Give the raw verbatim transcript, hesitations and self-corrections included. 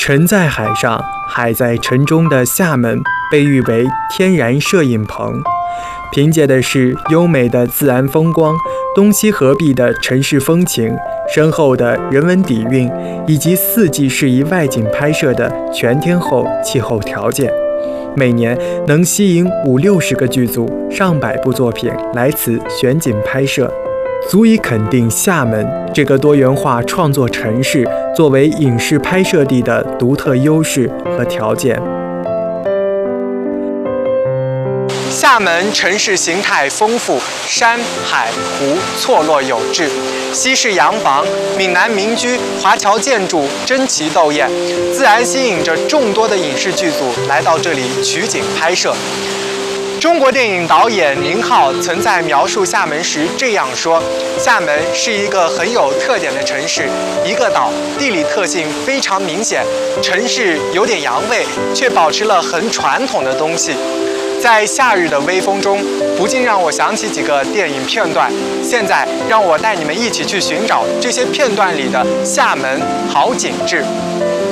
沉在海上，海在城中的厦门被誉为天然摄影棚，凭借的是优美的自然风光、东西合璧的城市风情、深厚的人文底蕴，以及四季适宜外景拍摄的全天候气候条件，每年能吸引五六十个剧组、上百部作品来此选景拍摄，足以肯定厦门这个多元化创作城市作为影视拍摄地的独特优势和条件。厦门城市形态丰富，山海湖错落有致，西式洋房、闽南民居、华侨建筑争奇斗艳，自然吸引着众多的影视剧组来到这里取景拍摄。中国电影导演宁浩曾在描述厦门时这样说：厦门是一个很有特点的城市，一个岛，地理特性非常明显，城市有点洋味，却保持了很传统的东西。在夏日的微风中，不禁让我想起几个电影片段。现在让我带你们一起去寻找这些片段里的厦门好景致。